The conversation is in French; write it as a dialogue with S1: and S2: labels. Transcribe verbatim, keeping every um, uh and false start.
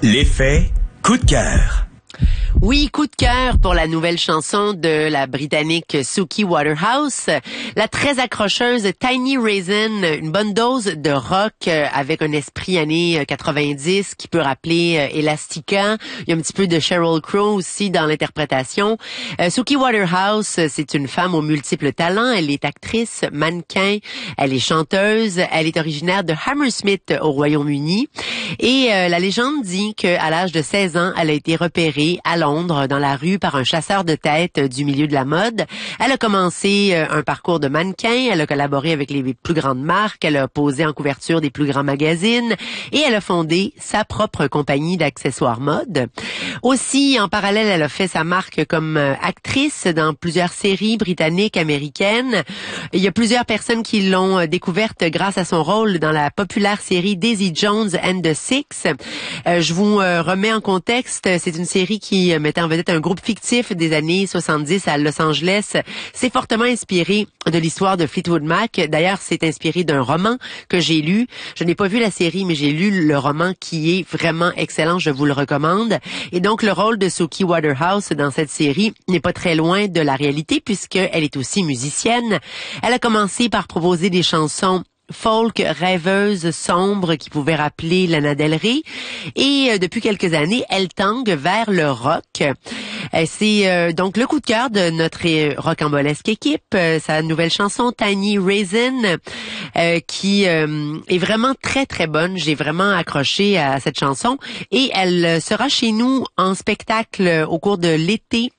S1: L'effet coup de cœur.
S2: Oui, coup de cœur pour la nouvelle chanson de la Britannique Suki Waterhouse. La très accrocheuse Tiny Raisin, une bonne dose de rock avec un esprit années quatre-vingt-dix qui peut rappeler Elastica. Il y a un petit peu de Sheryl Crow aussi dans l'interprétation. Euh, Suki Waterhouse, c'est une femme aux multiples talents. Elle est actrice, mannequin, elle est chanteuse, elle est originaire de Hammersmith au Royaume-Uni. Et euh, la légende dit qu'à l'âge de seize ans, elle a été repérée à Londres, dans la rue, par un chasseur de tête du milieu de la mode. Elle a commencé euh, un parcours de mannequin, elle a collaboré avec les plus grandes marques, elle a posé en couverture des plus grands magazines et elle a fondé sa propre compagnie d'accessoires mode. Aussi, en parallèle, elle a fait sa marque comme euh, actrice dans plusieurs séries britanniques, américaines. Il y a plusieurs personnes qui l'ont euh, découverte grâce à son rôle dans la populaire série Daisy Jones and the Six. Euh, je vous euh, remets en contexte, c'est une série qui euh, mettait en vedette un groupe fictif des années soixante-dix à Los Angeles. C'est fortement inspiré de l'histoire de Fleetwood Mac. D'ailleurs, c'est inspiré d'un roman que j'ai lu. Je n'ai pas vu la série, mais j'ai lu le roman qui est vraiment excellent. Je vous le recommande. Et donc, le rôle de Suki Waterhouse dans cette série n'est pas très loin de la réalité puisqu'elle est aussi musicienne. Elle a commencé par proposer des chansons folk, rêveuse, sombre, qui pouvait rappeler Lana Del Rey. Et euh, depuis quelques années, elle tangue vers le rock. Euh, c'est euh, donc le coup de cœur de notre euh, rocambolesque équipe. Euh, sa nouvelle chanson, Tiny Raisin, euh, qui euh, est vraiment très, très bonne. J'ai vraiment accroché à cette chanson. Et elle sera chez nous en spectacle au cours de l'été